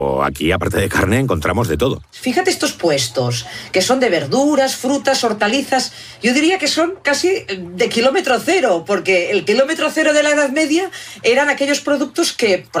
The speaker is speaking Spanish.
Aquí, aparte de carne, encontramos de todo. Fíjate estos puestos, que son de verduras, frutas, hortalizas. Yo diría que son casi de kilómetro cero, porque el kilómetro cero de la Edad Media eran aquellos productos que